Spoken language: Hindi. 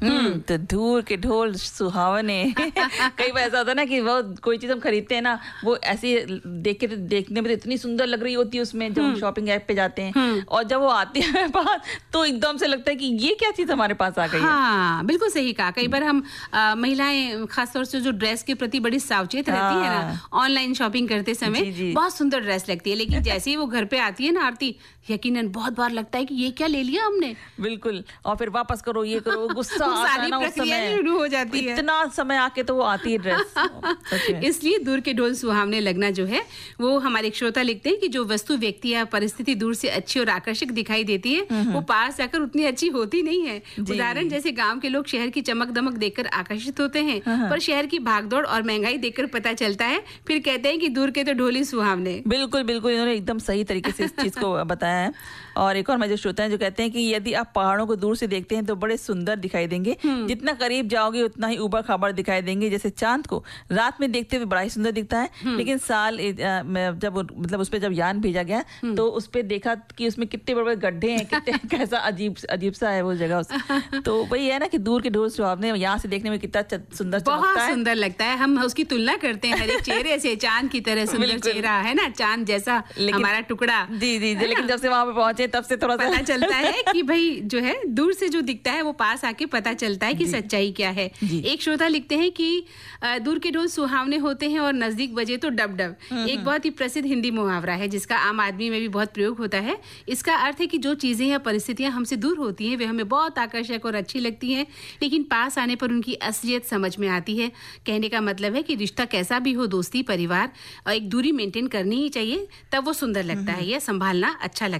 तो दूर के ढोल सुहावने। कई बार ऐसा होता है ना कि वो कोई चीज हम खरीदते हैं ना, वो ऐसी देखने में इतनी सुंदर लग रही होती है उसमें, जब हम शॉपिंग ऐप पे जाते हैं और जब वो आती है पास तो एकदम से लगता है कि ये क्या चीज हमारे पास आ गई है। हाँ, बिल्कुल सही कहा। कई बार हम महिलाएं खासतौर से जो ड्रेस के प्रति बड़ी सावचेत रहती है ना, ऑनलाइन शॉपिंग करते समय बहुत सुंदर ड्रेस लगती है, लेकिन जैसे ही वो घर पे आती है ना आरती, यकीनन बहुत बार लगता है कि ये क्या ले लिया हमने। बिल्कुल, और फिर वापस करो, ये करो, गुस्सा सारी प्रक्रिया शुरू हो जाती है। इतना समय आके तो वो आती है ड्रेस। इसलिए दूर के ढोल सुहावने लगना जो है, वो हमारे एक श्रोता लिखते हैं कि जो वस्तु, व्यक्ति या परिस्थिति दूर से अच्छी और आकर्षक दिखाई देती है, वो पास जाकर उतनी अच्छी होती नहीं है। उदाहरण जैसे गांव के लोग शहर की चमक दमक देखकर आकर्षित होते हैं, पर शहर की भागदौड़ और महंगाई देखकर पता चलता है, फिर कहते हैं कि दूर के तो ढोल ही सुहावने। बिल्कुल बिल्कुल, इन्होंने एकदम सही तरीके से इस चीज को बताया है। और एक और मजे श्रोता है जो कहते हैं कि यदि आप पहाड़ों को दूर से देखते हैं तो बड़े सुंदर दिखाई देंगे, जितना करीब जाओगे उतना ही उबड़ खाबड़ दिखाई देंगे। जैसे चांद को रात में देखते हुए बड़ा ही सुंदर दिखता है, लेकिन साल जब मतलब उस पे जब यान भेजा गया तो उस पे देखा कि उसमें कितने बड़े बड़े गड्ढे हैं, कितने कैसा अजीब सा है वो जगह। तो वही है ना कि दूर के ढोल सुहावने यहाँ से देखने में कितना सुंदर चमकता है, बहुत सुंदर लगता है। हम उसकी तुलना करते हैं हर एक चेहरे से, चांद की तरह सुंदर चेहरा है ना, चांद जैसा हमारा टुकड़ा। जी, लेकिन जब से वहां पे पहुंचे तब से थोड़ा पता चलता है कि भाई जो है दूर से जो दिखता है वो पास आके पता चलता है कि सच्चाई क्या है। एक श्रोता लिखते हैं कि दूर के ढोल सुहावने होते हैं और नजदीक बजे तो डब डब। एक बहुत ही प्रसिद्ध हिंदी मुहावरा है जिसका आम आदमी में भी बहुत प्रयोग होता है। इसका अर्थ है कि जो चीजें या परिस्थितियां हमसे दूर होती हैं वे हमें बहुत आकर्षक और अच्छी लगती हैं, लेकिन पास आने पर उनकी असलियत समझ में आती है। कहने का मतलब है कि रिश्ता कैसा भी हो, दोस्ती, परिवार, एक दूरी मेंटेन करनी ही चाहिए, तब वो सुंदर लगता है, यह संभालना अच्छा लगता है।